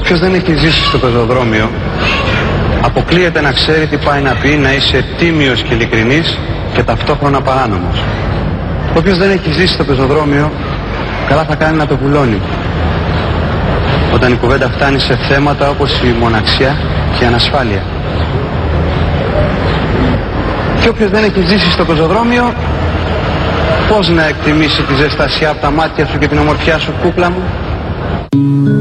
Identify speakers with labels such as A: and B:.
A: Όποιος δεν έχει ζήσει στο πεζοδρόμιο αποκλείεται να ξέρει τι πάει να πει να είσαι τίμιος και ειλικρινής και ταυτόχρονα παράνομος. Όποιος δεν έχει ζήσει στο πεζοδρόμιο καλά θα κάνει να το βουλώνει όταν η κουβέντα φτάνει σε θέματα όπως η μοναξιά και η ανασφάλεια. Και όποιος δεν έχει ζήσει στο πεζοδρόμιο, πώς να εκτιμήσει τη ζεστασιά από τα μάτια σου και την ομορφιά σου, κούκλα μου?